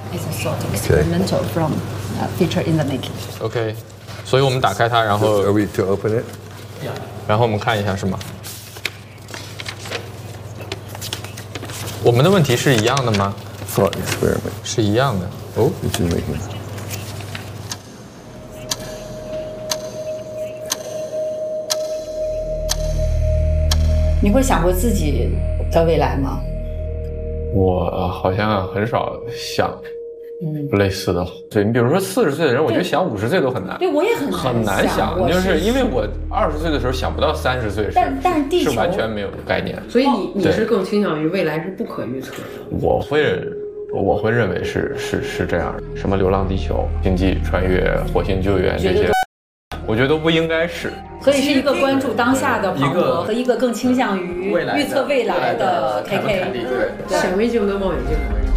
It's a sort of experimental from feature in the making. OK， 所以我们打开它，然后 Are we to open it? 然后我们看一下是吗？我们的问题是一样的吗？ Thought experiment. 是一样的。哦， Which is making. 你会想过自己的未来吗？ 我好像很少想类似的。对，你比如说40岁的人，我觉得想50岁都很难。 对，我也很难想，就是因为我20岁的时候想不到30岁但是地球是完全没有概念。 所以你是更倾向于未来是不可预测的。 我会认为是这样的，什么流浪地球、星际穿越、火星救援这些，我觉得都不应该是。 所以是一个关注当下的庞博和一个更倾向于预测未来的 KK。 显微镜跟望远镜。